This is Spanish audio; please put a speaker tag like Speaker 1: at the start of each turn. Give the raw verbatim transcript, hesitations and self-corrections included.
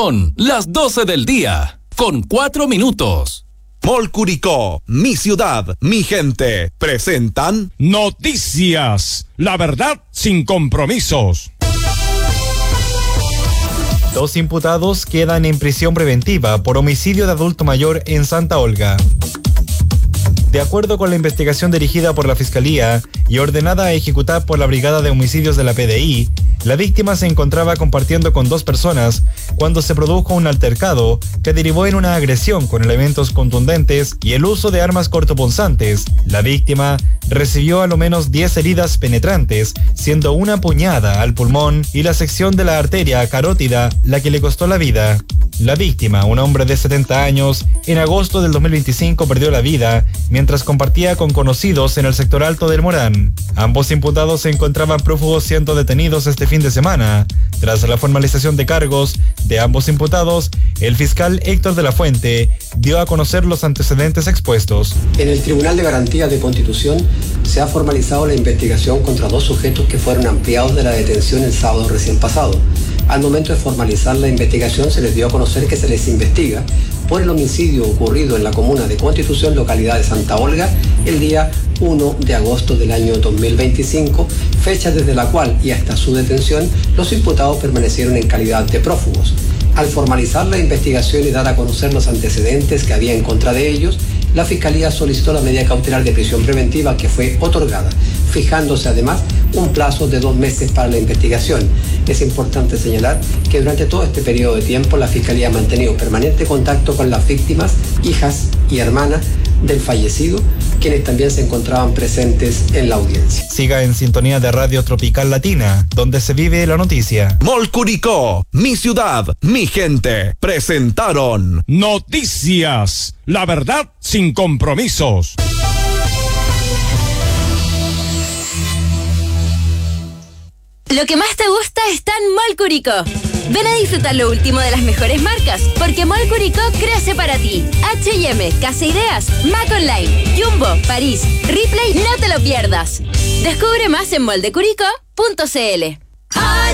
Speaker 1: Son las doce del día, con cuatro minutos.
Speaker 2: Mall Curicó, mi ciudad, mi gente, presentan
Speaker 3: Noticias, la verdad sin compromisos.
Speaker 4: Dos imputados quedan en prisión preventiva por homicidio de adulto mayor en Santa Olga. De acuerdo con la investigación dirigida por la Fiscalía y ordenada a ejecutar por la Brigada de Homicidios de la P D I, la víctima se encontraba compartiendo con dos personas cuando se produjo un altercado que derivó en una agresión con elementos contundentes y el uso de armas cortopunzantes. La víctima recibió a lo menos diez heridas penetrantes, siendo una puñada al pulmón y la sección de la arteria carótida la que le costó la vida. La víctima, un hombre de setenta años, en agosto del dos mil veinticinco perdió la vida mientras compartía con conocidos en el sector alto del Morán. Ambos imputados se encontraban prófugos siendo detenidos este fin de semana. Tras la formalización de cargos de ambos imputados, el fiscal Héctor de la Fuente dio a conocer los antecedentes expuestos.
Speaker 5: En el Tribunal de Garantías de Constitución se ha formalizado la investigación contra dos sujetos que fueron ampliados de la detención el sábado recién pasado. Al momento de formalizar la investigación se les dio a conocer que se les investiga por el homicidio ocurrido en la comuna de Constitución, localidad de Santa Olga, el día primero de agosto del año dos mil veinticinco, fecha desde la cual y hasta su detención los imputados permanecieron en calidad de prófugos. Al formalizar la investigación y dar a conocer los antecedentes que había en contra de ellos, la Fiscalía solicitó la medida cautelar de prisión preventiva que fue otorgada, fijándose además un plazo de dos meses para la investigación. Es importante señalar que durante todo este periodo de tiempo la Fiscalía ha mantenido permanente contacto con las víctimas, hijas y hermanas del fallecido, quienes también se encontraban presentes en la audiencia.
Speaker 4: Siga en sintonía de Radio Tropical Latina, donde se vive la noticia.
Speaker 2: Mall Curicó, mi ciudad, mi gente, presentaron
Speaker 3: Noticias, la verdad sin compromisos.
Speaker 6: Lo que más te gusta está en Mall Curicó. Ven a disfrutar lo último de las mejores marcas, porque Mall Curicó crece para ti. H y M, Casa Ideas, Mac Online, Jumbo, París, Ripley, no te lo pierdas. Descubre más en moldecuricó punto c l.